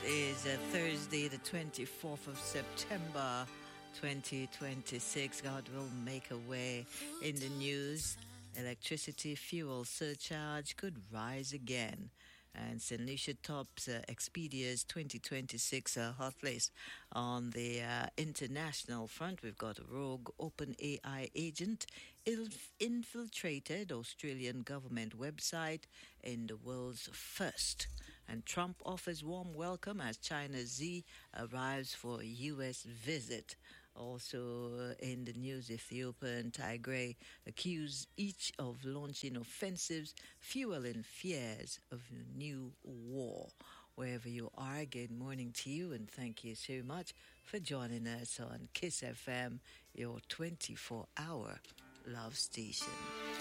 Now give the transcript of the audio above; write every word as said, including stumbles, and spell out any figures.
is uh, Thursday, the twenty-fourth of September, twenty twenty-six. God will make a way. In the news, electricity fuel surcharge could rise again. And Saint Lucia tops uh, Expedia's twenty twenty-six uh, hot list. On the uh, international front, we've got a rogue OpenAI agent inf- infiltrated Australian government website in the world's first. And Trump offers warm welcome as China's Xi arrives for a U S visit. Also uh, in the news, Ethiopia and Tigray accuse each of launching offensives, fueling fears of a new war. Wherever you are, good morning to you, and thank you so much for joining us on Kiss F M, your twenty-four hour love station.